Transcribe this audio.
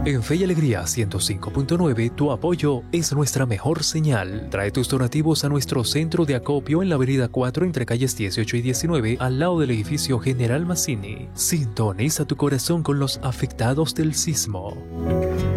En Fe y Alegría 105.9, tu apoyo es nuestra mejor señal. Trae tus donativos a nuestro centro de acopio en la avenida 4 entre calles 18 y 19, al lado del edificio General Mazzini. Sintoniza tu corazón con los afectados del sismo.